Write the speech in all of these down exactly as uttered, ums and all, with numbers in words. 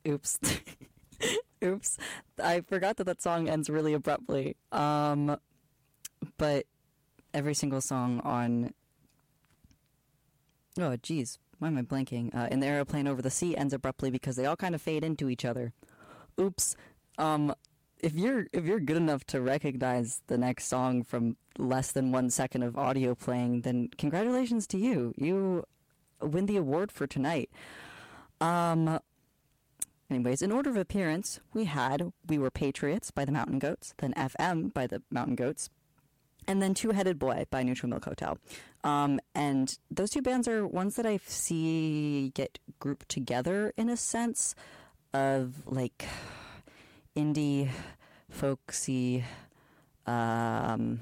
Oops. Oops. I forgot that that song ends really abruptly. Um, but every single song on... Oh, geez. Why am I blanking? Uh, in the Aeroplane Over the Sea ends abruptly because they all kind of fade into each other. Oops. Um, if you're if you're good enough to recognize the next song from less than one second of audio playing, then congratulations to you. You win the award for tonight. Um... Anyways, in order of appearance, we had We Were Patriots by the Mountain Goats, then F M by the Mountain Goats, and then Two-Headed Boy by Neutral Milk Hotel. Um, and those two bands are ones that I see get grouped together in a sense of like indie, folksy, um,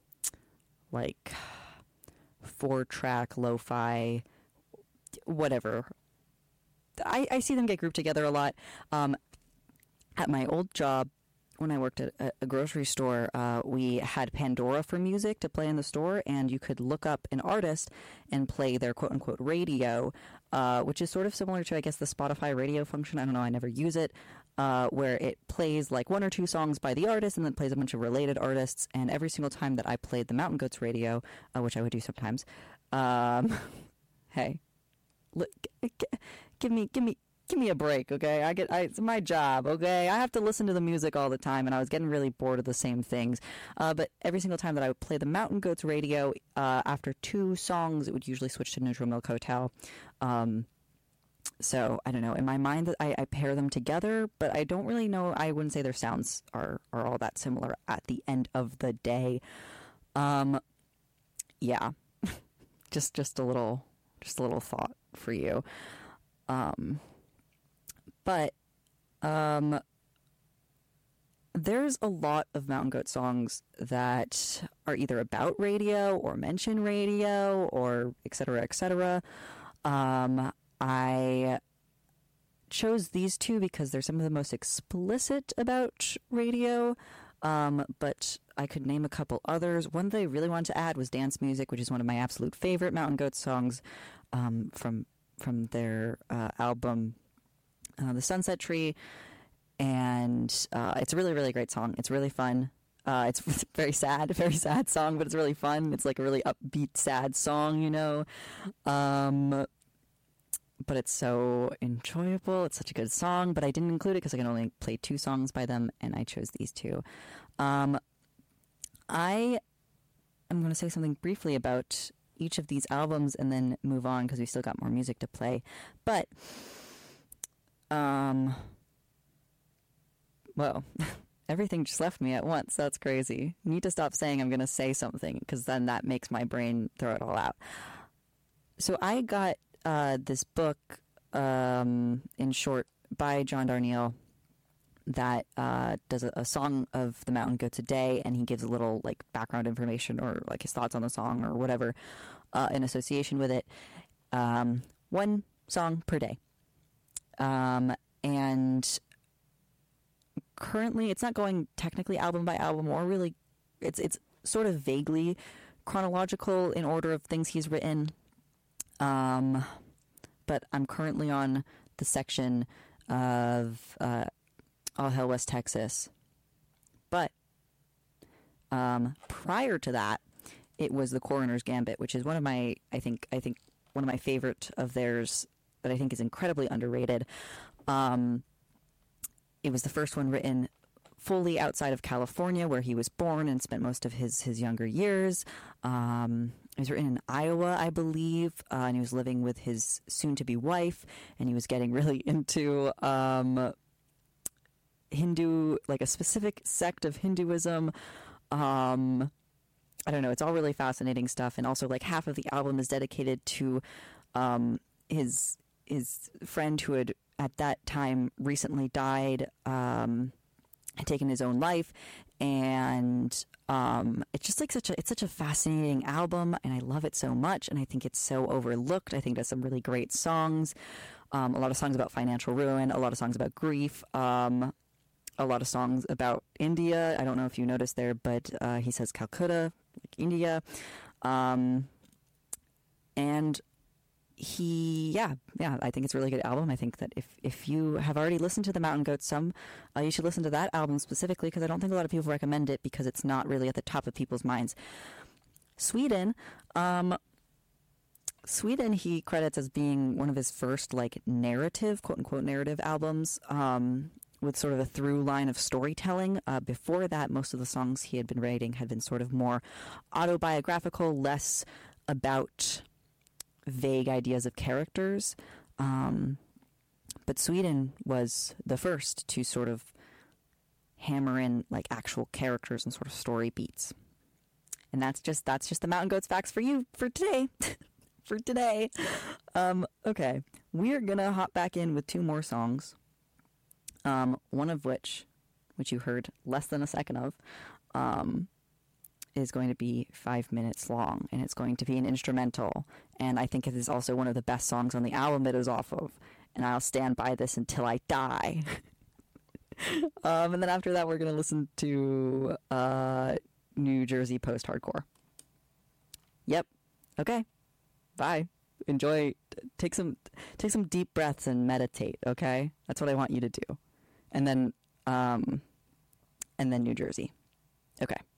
like four-track, lo-fi, whatever. I, I see them get grouped together a lot. Um, at my old job, when I worked at a, a grocery store, uh, we had Pandora for music to play in the store, and you could look up an artist and play their quote-unquote radio, uh, which is sort of similar to, I guess, the Spotify radio function. I don't know, I never use it, uh, where it plays like one or two songs by the artist and then plays a bunch of related artists. And every single time that I played the Mountain Goats radio, uh, which I would do sometimes, um, hey, look, give me, give me, give me a break, okay? I get, I, it's my job, okay? I have to listen to the music all the time, and I was getting really bored of the same things. Uh, but every single time that I would play the Mountain Goats radio, uh, after two songs, it would usually switch to Neutral Milk Hotel. Um, so I don't know. In my mind, that I, I pair them together, but I don't really know. I wouldn't say their sounds are are all that similar at the end of the day. Um, yeah, just just a little, just a little thought for you. Um, but, um, there's a lot of Mountain Goat songs that are either about radio or mention radio or et cetera, et cetera. Um, I chose these two because they're some of the most explicit about radio. Um, but I could name a couple others. One that I really wanted to add was Dance Music, which is one of my absolute favorite Mountain Goat songs, um, from from their uh, album, uh, The Sunset Tree, and uh, it's a really, really great song. It's really fun. Uh, it's very sad, very sad song, but it's really fun. It's like a really upbeat, sad song, you know, um, but it's so enjoyable. It's such a good song, but I didn't include it because I can only play two songs by them, and I chose these two. Um, I am going to say something briefly about each of these albums and then move on because we still got more music to play. But, um, well, everything just left me at once. That's crazy. I need to stop saying I'm going to say something because then that makes my brain throw it all out. So I got uh, this book, um, in short, by John Darnielle that uh, does a, a song of the Mountain Goats a day, and he gives a little like background information or like his thoughts on the song or whatever uh, in association with it. Um, one song per day. Um, and currently it's not going technically album by album or really, it's, it's sort of vaguely chronological in order of things he's written. Um, but I'm currently on the section of, uh, All Hail West Texas. But um, prior to that, it was The Coroner's Gambit, which is one of my, I think, I think one of my favorite of theirs that I think is incredibly underrated. Um, it was the first one written fully outside of California, where he was born and spent most of his, his younger years. Um, it was written in Iowa, I believe, uh, and he was living with his soon-to-be wife, and he was getting really into um, Hindu, like a specific sect of Hinduism. Um, I don't know. It's all really fascinating stuff. And also, like, half of the album is dedicated to um, his his friend who had, at that time, recently died, um, had taken his own life. And um, it's just like such a, it's such a fascinating album. And I love it so much. And I think it's so overlooked. I think there's some really great songs. Um, a lot of songs about financial ruin, a lot of songs about grief, um, a lot of songs about India. I don't know if you noticed there, but uh, he says Calcutta, like India. Um, and he, yeah, yeah, I think it's a really good album. I think that if, if you have already listened to the Mountain Goats some, uh, you should listen to that album specifically, because I don't think a lot of people recommend it because it's not really at the top of people's minds. Sweden, um, Sweden he credits as being one of his first, like, narrative, quote-unquote narrative albums, um, with sort of a through line of storytelling. Uh, before that, most of the songs he had been writing had been sort of more autobiographical, less about vague ideas of characters. Um, but Sweden was the first to sort of hammer in, like, actual characters and sort of story beats. And that's just that's just the Mountain Goats facts for you for today. for today. Um, okay, we're gonna hop back in with two more songs. Um, one of which, which you heard less than a second of, um, is going to be five minutes long, and it's going to be an instrumental. And I think it is also one of the best songs on the album it is off of. And I'll stand by this until I die. um, and then after that, we're going to listen to uh, New Jersey post-hardcore. Yep. Okay. Bye. Enjoy. Take some take some deep breaths and meditate. Okay, that's what I want you to do. And then, um, and then New Jersey. Okay.